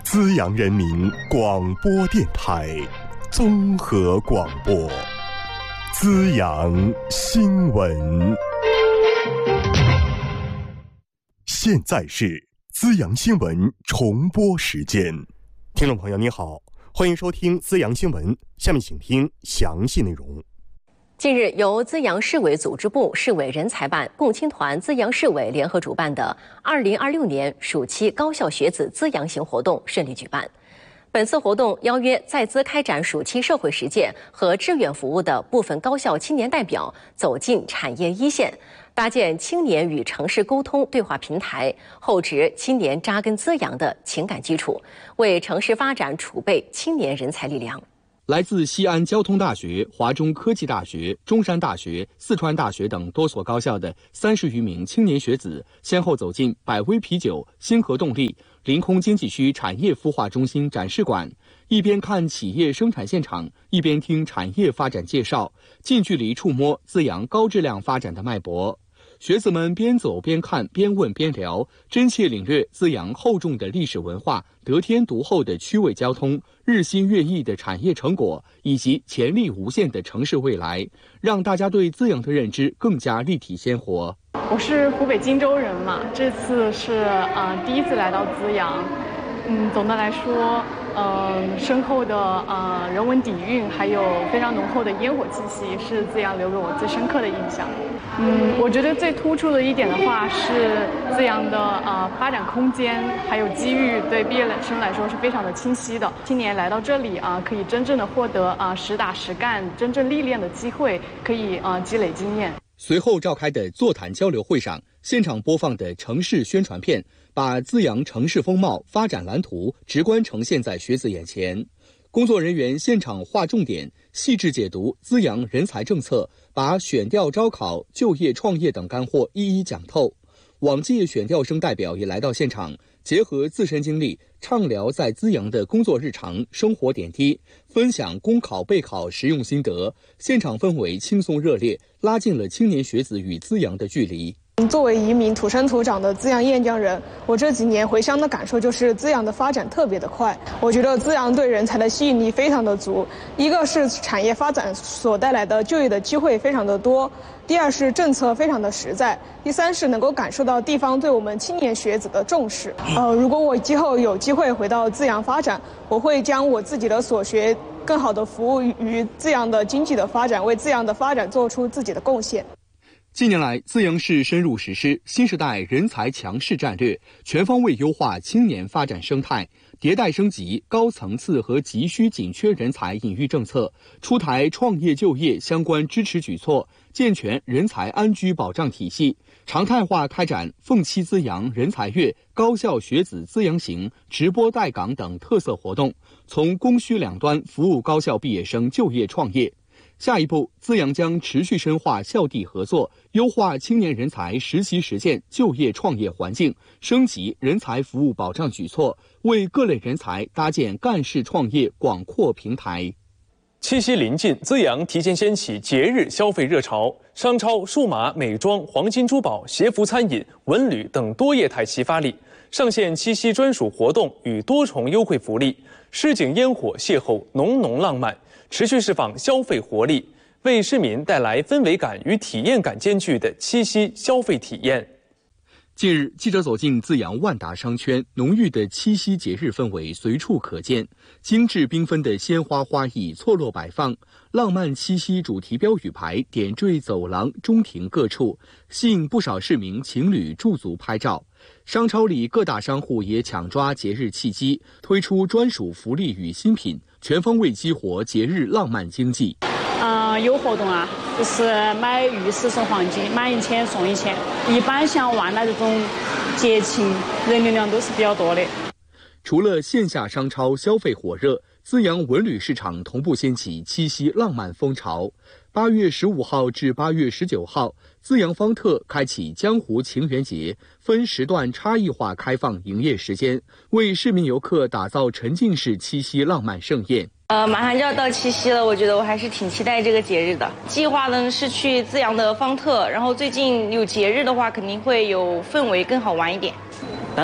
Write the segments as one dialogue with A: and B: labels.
A: 资阳人民广播电台综合广播，资阳新闻。现在是资阳新闻重播时间，听众朋友你好，欢迎收听资阳新闻，下面请听详细内容。
B: 近日，由资阳市委组织部、市委人才办、共青团资阳市委联合主办的2026年暑期高校学子资阳行活动顺利举办。本次活动邀约在资开展暑期社会实践和志愿服务的部分高校青年代表走进产业一线，搭建青年与城市沟通对话平台，厚植青年扎根资阳的情感基础，为城市发展储备青年人才力量。
C: 来自西安交通大学、华中科技大学、中山大学、四川大学等多所高校的30余名青年学子，先后走进百威啤酒、星河动力、临空经济区产业孵化中心展示馆，一边看企业生产现场，一边听产业发展介绍，近距离触摸资阳高质量发展的脉搏。学子们边走边看，边问边聊，真切领略资阳厚重的历史文化、得天独厚的区位交通、日新月异的产业成果，以及潜力无限的城市未来，让大家对资阳的认知更加立体鲜活。
D: 我是湖北荆州人嘛，这次是第一次来到资阳。总的来说，深厚的人文底蕴，还有非常浓厚的烟火气息，是资阳留给我最深刻的印象。我觉得最突出的一点的话是资阳的发展空间还有机遇，对毕业生来说是非常的清晰的。青年来到这里可以真正的获得实打实干、真正历练的机会，可以积累经验。
C: 随后召开的座谈交流会上，现场播放的城市宣传片，把资阳城市风貌、发展蓝图直观呈现在学子眼前。工作人员现场划重点，细致解读资阳人才政策，把选调招考、就业创业等干货一一讲透。往届选调生代表也来到现场，结合自身经历，畅聊在资阳的工作日常、生活点滴，分享公考备考实用心得。现场氛围轻松热烈，拉近了青年学子与资阳的距离。
E: 作为一名土生土长的资阳雁江人，我这几年回乡的感受就是资阳的发展特别的快。我觉得资阳对人才的吸引力非常的足，一个是产业发展所带来的就业的机会非常的多，第二是政策非常的实在，第三是能够感受到地方对我们青年学子的重视。如果我今后有机会回到资阳发展，我会将我自己的所学更好的服务于资阳的经济的发展，为资阳的发展做出自己的贡献。
C: 近年来，资阳市深入实施新时代人才强势战略，全方位优化青年发展生态，迭代升级高层次和急需紧缺人才引育政策，出台创业就业相关支持举措，健全人才安居保障体系，常态化开展凤栖资阳人才月、高校学子资阳行、直播带岗等特色活动，从供需两端服务高校毕业生就业创业。下一步，资阳将持续深化校地合作，优化青年人才实习实践就业创业环境，升级人才服务保障举措，为各类人才搭建干事创业广阔平台。
F: 七夕临近，资阳提前掀起节日消费热潮，商超、数码、美妆、黄金珠宝、鞋服、餐饮、文旅等多业态齐发力，上线七夕专属活动与多重优惠福利，诗景烟火邂逅，浓浓浪漫。持续释放消费活力，为市民带来氛围感与体验感兼具的七夕消费体验。
C: 近日，记者走进资阳万达商圈，浓郁的七夕节日氛围随处可见，精致缤纷的鲜花花艺错落摆放，浪漫七夕主题标语牌点缀走廊、中庭各处，吸引不少市民情侣驻足拍照。商超里各大商户也抢抓节日契机，推出专属福利与新品，全方位激活节日浪漫经济。
G: 有活动就是买玉石送黄金，买1000送1000。一般像万达这种节庆，人流量都是比较多的。
C: 除了线下商超消费火热，资阳文旅市场同步掀起七夕浪漫风潮。8月15号至8月19号，资阳方特开启江湖情缘节，分时段差异化开放营业时间，为市民游客打造沉浸式七夕浪漫盛宴。
H: 马上就要到七夕了，我觉得我还是挺期待这个节日的。计划呢是去资阳的方特，然后最近有节日的话，肯定会有氛围更好玩一点。
I: 当然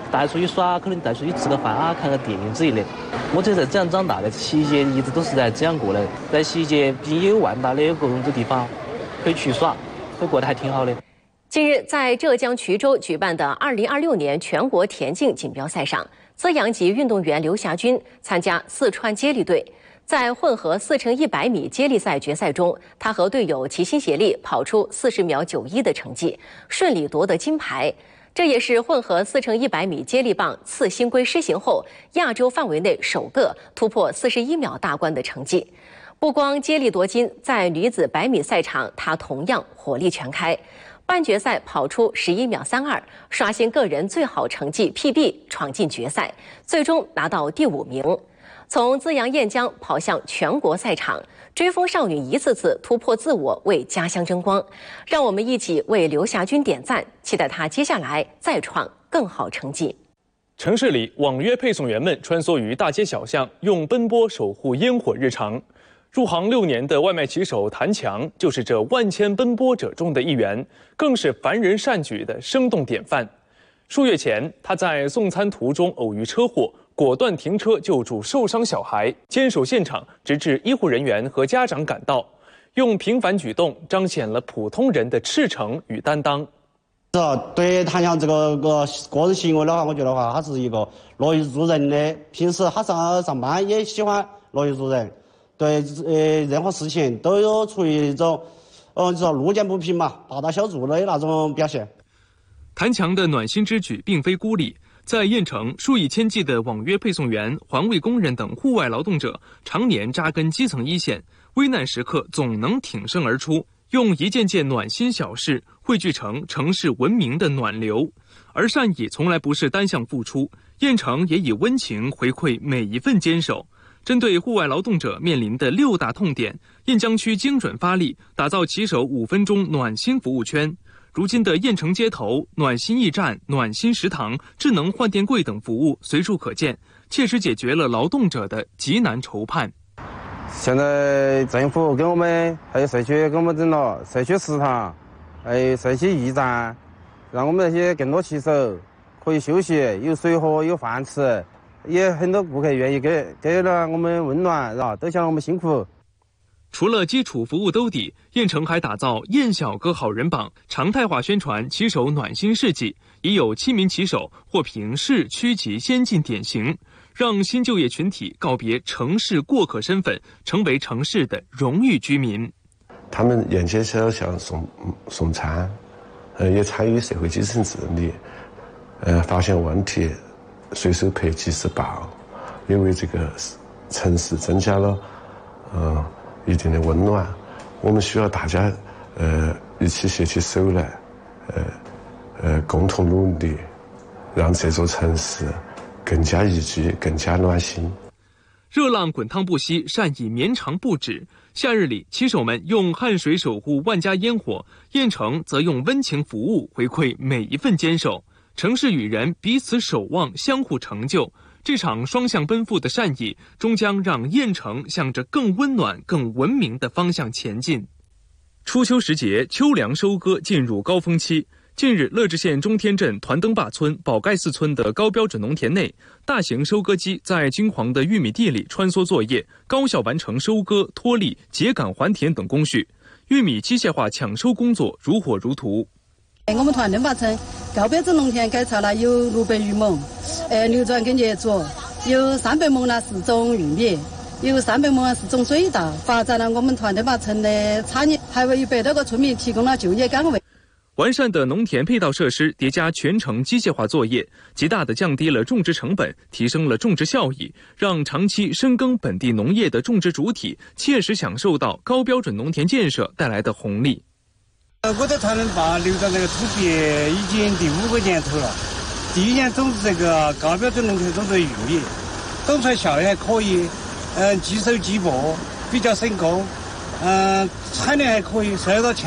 I: 带出去耍，可能带出去吃个饭啊，看个电影之类的。我这在这样长大的，七夕节一直都是在这样过的。在七夕节，毕竟有万达的各种地方可以去耍，会过得还挺好的。
B: 近日，在浙江衢州举办的2026年全国田径锦标赛上，资阳籍运动员刘霞军参加四川接力队。在混合4×100米接力赛决赛中，他和队友齐心协力跑出40秒91的成绩，顺利夺得金牌。这也是混合4×100米接力棒次新规施行后，亚洲范围内首个突破41秒大关的成绩。不光接力夺金，在女子100米赛场，他同样火力全开。半决赛跑出11秒32，刷新个人最好成绩 PB， 闯进决赛，最终拿到第5名。从资阳雁江跑向全国赛场，追风少女一次次突破自我，为家乡争光。让我们一起为刘霞军点赞，期待她接下来再创更好成绩。
F: 城市里，网约配送员们穿梭于大街小巷，用奔波守护烟火日常。入行6年的外卖骑手谭强，就是这万千奔波者中的一员，更是凡人善举的生动典范。数月前，他在送餐途中偶遇车祸，果断停车救助受伤小孩，坚守现场，直至医护人员和家长赶到，用平凡举动彰显了普通人的赤诚与担当。
J: 对谭强这个个人行为的话，我觉得话他是一个乐于助人的，平时他上班也喜欢乐于助人，对任何事情都有处于一种路见不平嘛，大大小助的那种表现。
F: 谭强的暖心之举并非孤立，在燕城，数以千计的网约配送员、环卫工人等户外劳动者常年扎根基层一线，危难时刻总能挺身而出，用一件件暖心小事汇聚成城市文明的暖流。而善意从来不是单向付出，燕城也以温情回馈每一份坚守。针对户外劳动者面临的6大痛点，燕江区精准发力，打造骑手5分钟暖心服务圈。如今的燕城街头，暖心驿站、暖心食堂、智能换电柜等服务随处可见，切实解决了劳动者的急难愁盼。
K: 现在政府给我们还有社区给我们整了社区食堂，还有社区驿站，让我们那些更多骑手可以休息，有水喝，有饭吃，也很多顾客愿意给了我们温暖，是吧？都想我们辛苦。
F: 除了基础服务兜底，燕城还打造燕小哥好人榜，常态化宣传骑手暖心事迹，已有7名骑手获评市区级先进典型，让新就业群体告别城市过客身份，成为城市的荣誉居民。
L: 他们沿街小巷送餐，也参与社会基层治理，发现问题随手拍及时报，也为这个城市增加了一定的温暖。我们需要大家一起携起手来，共同努力，让这座城市更加宜居，更加暖心。
F: 热浪滚烫不息，善意绵长不止。夏日里，骑手们用汗水守护万家烟火，燕城则用温情服务回馈每一份坚守。城市与人彼此守望，相互成就。这场双向奔赴的善意，终将让燕城向着更温暖、更文明的方向前进。初秋时节，秋粮收割进入高峰期。近日，乐至县中天镇团登坝村、宝盖寺村的高标准农田内，大型收割机在金黄的玉米地里穿梭作业，高效完成收割、脱粒、秸秆还田等工序。玉米机械化抢收工作如火如荼。
M: 我们团登坝村高标准农田改造了有600余亩，流转跟业主有300亩呢是种玉米，有300亩是种水稻，发展了我们团登坝村的产业，还为100多个村民提供了就业岗位。
F: 完善的农田配套设施叠加全程机械化作业，极大地降低了种植成本，提升了种植效益，让长期深耕本地农业的种植主体切实享受到高标准农田建设带来的红利。
N: 我在团登坝流转这个土地已经第5个年头了，第1年种植这个高标准农田种植玉米，种出来效益还可以，既收既播，比较省工，产量还可以，收到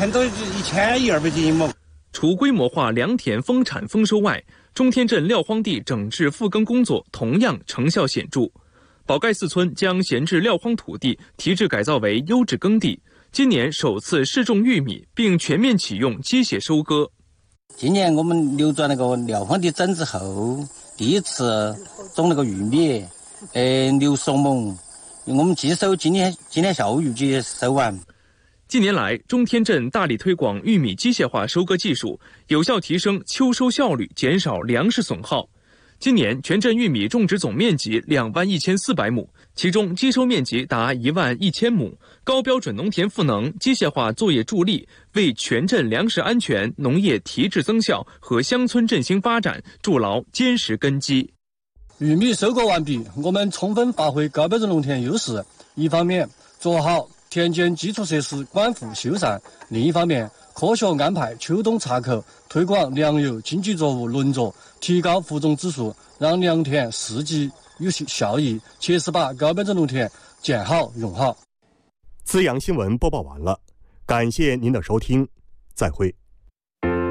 N: 1200斤一亩。
F: 除规模化良田丰产丰收外，中天镇撂荒地整治复耕工作同样成效显著。宝盖寺村将闲置撂荒土地提质改造为优质耕地，今年首次试种玉米，并全面启用机械收割。
O: 今年我们流转那个撂荒地整治后， 第一次种那个玉米，留熟萌，我们寄收今天下午预计收完。
F: 近年来，中天镇大力推广玉米机械化收割技术，有效提升秋收效率，减少粮食损耗。今年全镇玉米种植总面积21400亩，其中机收面积达11000亩。高标准农田赋能、机械化作业助力，为全镇粮食安全、农业提质增效和乡村振兴发展筑牢坚实根基。
P: 玉米收割完毕，我们充分发挥高标准农田优势，一方面做好田间基础设施管护修缮，另一方面科学安排秋冬岔口，推广粮油经济作物轮作，提高复种指数，让良田四季有效益，切实把高标准农田建好用好。
A: 资阳新闻播报完了，感谢您的收听，再会。